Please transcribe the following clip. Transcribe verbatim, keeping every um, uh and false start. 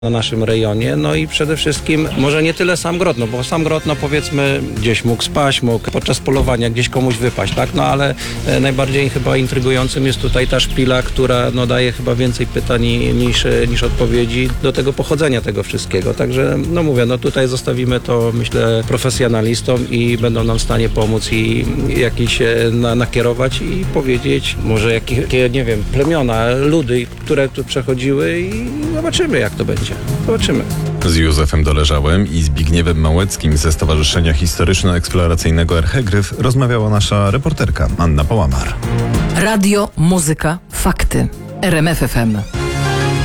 na naszym rejonie, no i przede wszystkim może nie tyle sam Grodno, bo sam Grodno powiedzmy gdzieś mógł spaść, mógł podczas polowania gdzieś komuś wypaść, tak, no ale e, najbardziej chyba intrygującym jest tutaj ta szpila, która no daje chyba więcej pytań niż, niż odpowiedzi do tego pochodzenia tego wszystkiego, także no mówię, no tutaj zostawimy to myślę profesjonalistom i będą nam w stanie pomóc i jakiś e, na, nakierować i powiedzieć może jakie, jakie, nie wiem, plemiona, ludy, które tu przechodziły i zobaczymy jak to będzie. Zobaczymy. Z Józefem Doleżałem i Zbigniewem Małeckim ze Stowarzyszenia Historyczno-Eksploracyjnego Erchegryf rozmawiała nasza reporterka Anna Połamar. Radio, muzyka, fakty. R M F F M.